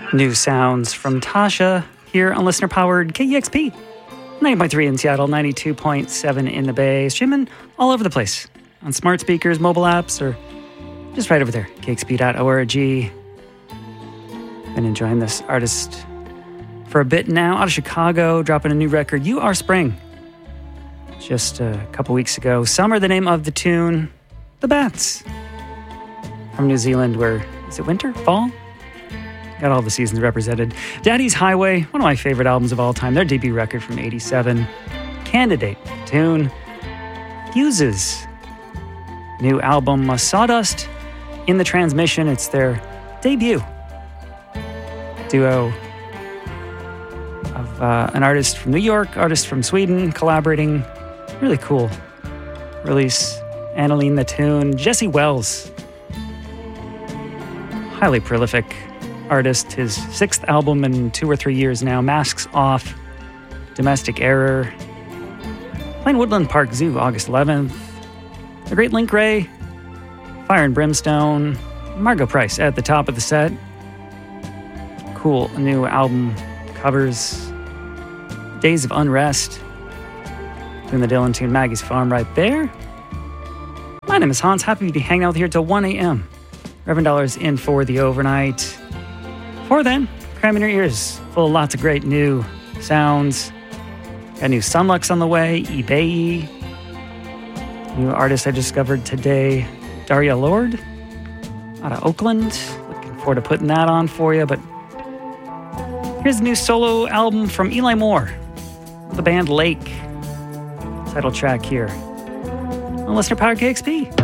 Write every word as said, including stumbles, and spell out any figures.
New sounds from Tasha here on listener-powered K E X P. ninety point three in Seattle, ninety-two point seven in the Bay. Streaming all over the place on smart speakers, mobile apps, or just right over there, k x p dot org. Been enjoying this artist for a bit now. Out of Chicago, dropping a new record, You Are Spring. Just a couple weeks ago. Summer, the name of the tune. The Bats. From New Zealand, where, is it winter? Fall? Got all the seasons represented. Daddy's Highway, one of my favorite albums of all time. Their debut record from eighty-seven. Candidate tune. Fuses. New album, uh, Sawdust in the Transmission. It's their debut. Duo of uh, an artist from New York, artist from Sweden, collaborating. Really cool release. Annaline the tune. Jesse Wells. Highly prolific artist. His sixth album in two or three years now. Masks Off. Domestic Error. Playing Woodland Park Zoo August eleventh. The Great Link Ray. Fire and Brimstone. Margo Price at the top of the set. Cool new album covers. Days of Unrest. Doing the Dylan tune Maggie's Farm right there. My name is Hans. Happy to be hanging out with you here till one a.m. Reverend Dollars in for the overnight. Before then, cramming your ears full of lots of great new sounds. Got new Sunlux on the way, eBay. New artist I discovered today, Daria Lord, out of Oakland. Looking forward to putting that on for you. But here's the new solo album from Eli Moore, the band Lake. Title track here on Listener Powered K X P.